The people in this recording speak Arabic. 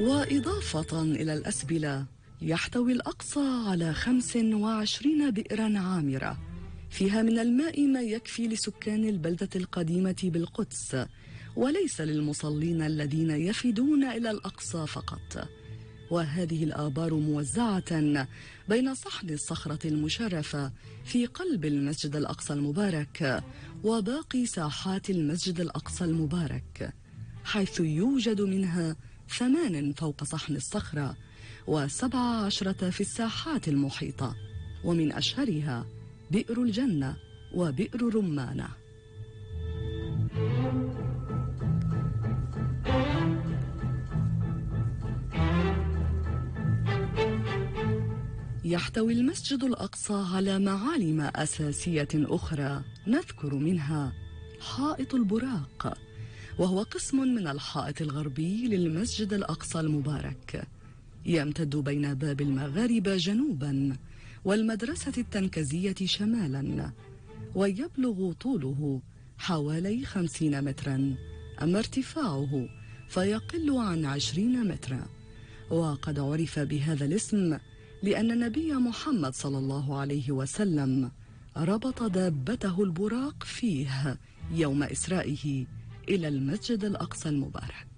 وإضافة إلى الأسبلة، يحتوي الأقصى على 25 بئرا عامرة فيها من الماء ما يكفي لسكان البلدة القديمة بالقدس، وليس للمصلين الذين يفدون إلى الأقصى فقط. وهذه الآبار موزعة بين صحن الصخرة المشرفة في قلب المسجد الأقصى المبارك وباقي ساحات المسجد الأقصى المبارك، حيث يوجد منها 8 فوق صحن الصخرة و17 في الساحات المحيطة، ومن أشهرها بئر الجنة وبئر رمانة. يحتوي المسجد الأقصى على معالم أساسية أخرى، نذكر منها حائط البراق، وهو قسم من الحائط الغربي للمسجد الأقصى المبارك، يمتد بين باب المغاربة جنوبا والمدرسة التنكزية شمالا، ويبلغ طوله حوالي 50 مترا، أما ارتفاعه فيقل عن 20 مترا. وقد عرف بهذا الاسم لأن النبي محمد صلى الله عليه وسلم ربط دابته البراق فيه يوم إسرائه إلى المسجد الأقصى المبارك.